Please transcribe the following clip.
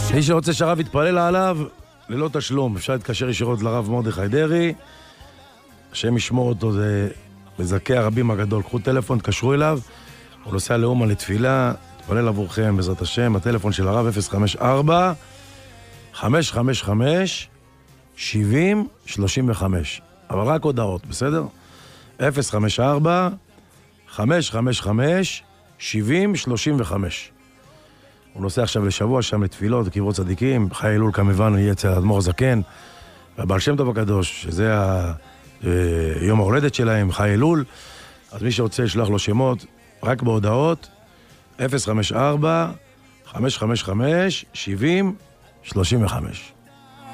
מי שרוצה שהרב יתפלל עליו, ללא תשלום, אפשר להתקשר ישירות לרב מרדכי דרעי, השם ישמור אותו, זה מזכה הרבים הגדול. קחו טלפון, תקשרו אליו, הוא נוסע לאומן לתפילה, תתפלל עבורכם בעזרת השם. הטלפון של הרב 054-555-70-35, אבל רק הודעות, בסדר? 054-555-70-35. הוא נוסע עכשיו לשבוע שם לתפילות, קברות צדיקים, חי אלול כמובן יהיה אצל האדמו"ר הזקן, והבעל שם טוב הקדוש, שזה יום ההולדת שלהם, חי אלול. אז מי שרוצה לשלוח לו שמות, רק בהודעות, 054-555-70-35.